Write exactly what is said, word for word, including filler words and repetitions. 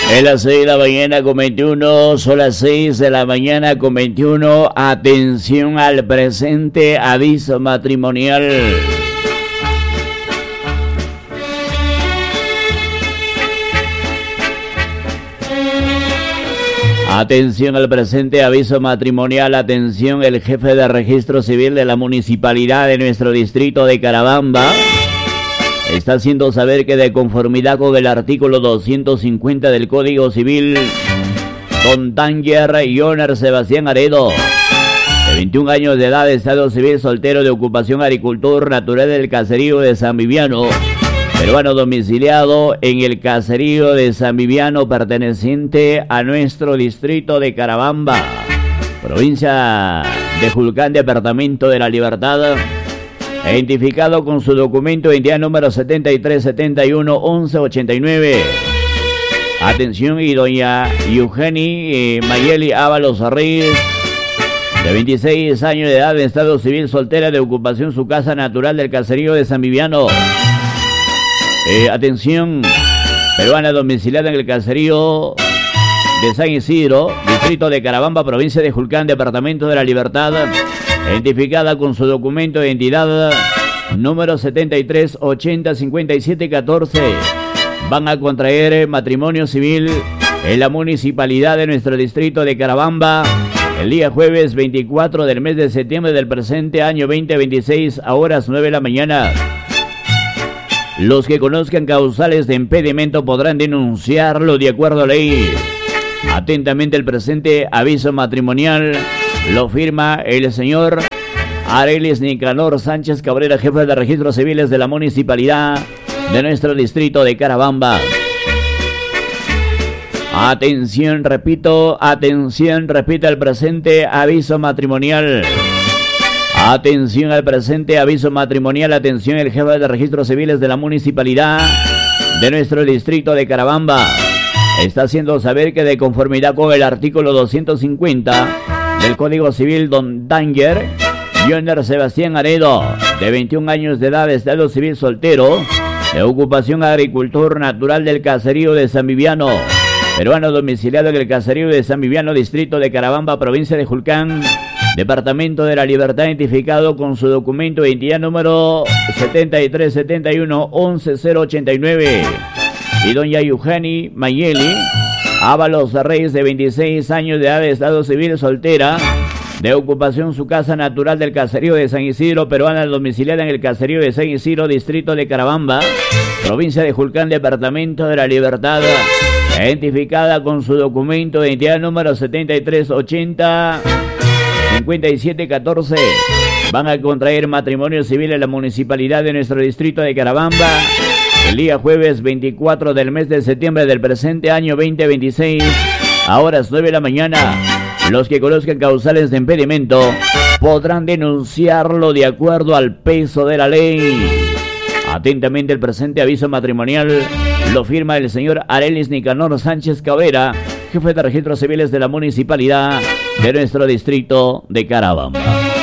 Es las seis de la mañana con veintiuno, son las seis de la mañana con veintiuno. Atención al presente aviso matrimonial. Atención al presente aviso matrimonial, atención, el jefe de registro civil de la municipalidad de nuestro distrito de Carabamba está haciendo saber que de conformidad con el artículo doscientos cincuenta del Código Civil, don Danger Joner Sebastián Aredo, de veintiún años de edad, estado civil, soltero, de ocupación agricultor, natural del caserío de San Viviano, peruano, domiciliado en el caserío de San Viviano, perteneciente a nuestro distrito de Carabamba, provincia de Julcán, departamento de La Libertad, identificado con su documento de identidad número setenta y tres setenta y uno once ochenta y nueve. Atención, y doña Eugenie eh, Mayeli Ábalos Reyes, de veintiséis años de edad, de estado civil, soltera, de ocupación su casa natural del caserío de San Viviano. Eh, atención, peruana, domiciliada en el caserío de San Isidro, distrito de Carabamba, provincia de Julcán, departamento de La Libertad, identificada con su documento de identidad número setenta y tres ochenta cincuenta y siete catorce. Van a contraer matrimonio civil en la municipalidad de nuestro distrito de Carabamba el día jueves veinticuatro del mes de septiembre del presente año veinte veintiséis a horas nueve de la mañana. Los que conozcan causales de impedimento podrán denunciarlo de acuerdo a ley. Atentamente, el presente aviso matrimonial lo firma el señor Arelis Nicanor Sánchez Cabrera, jefe de registros civiles de la municipalidad de nuestro distrito de Carabamba. Atención, repito, atención, repito, el presente aviso matrimonial. Atención al presente aviso matrimonial, atención, el jefe de registros civiles de la municipalidad de nuestro distrito de Carabamba está haciendo saber que de conformidad con el artículo doscientos cincuenta del Código Civil, don Danger Joner Sebastián Aredo, de veintiún años de edad, estado civil, soltero, de ocupación agricultor, natural del caserío de San Viviano, peruano, domiciliado en el caserío de San Viviano, distrito de Carabamba, provincia de Julcán, departamento de La Libertad, identificado con su documento de identidad número setenta y tres setenta y uno once cero ochenta y nueve. Y doña Eugenie Mayeli Ábalos Reyes, de veintiséis años de edad, de estado civil, soltera, de ocupación su casa natural del caserío de San Isidro, peruana, domiciliada en el caserío de San Isidro, distrito de Carabamba, provincia de Julcán, departamento de La Libertad, identificada con su documento de identidad número setenta y tres ochenta cincuenta y siete catorce. Van a contraer matrimonio civil en la municipalidad de nuestro distrito de Carabamba el día jueves veinticuatro del mes de septiembre del presente año veinte veintiséis a horas nueve de la mañana. Los que conozcan causales de impedimento podrán denunciarlo de acuerdo al peso de la ley. Atentamente, el presente aviso matrimonial lo firma el señor Arelis Nicanor Sánchez Cabrera, jefe de registros civiles de la municipalidad de nuestro distrito de Carabamba.